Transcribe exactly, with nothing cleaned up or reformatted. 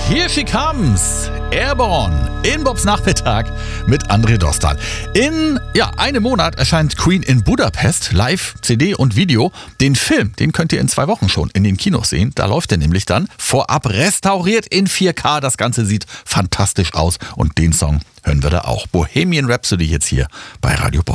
Here she comes, Airborne, in Bobs Nachmittag mit André Dostal. In ja, einem Monat erscheint Queen in Budapest, live, C D und Video. Den Film, den könnt ihr in zwei Wochen schon in den Kinos sehen. Da läuft er nämlich dann vorab restauriert in vier K. Das Ganze sieht fantastisch aus und den Song hören wir da auch. Bohemian Rhapsody jetzt hier bei Radio Bob.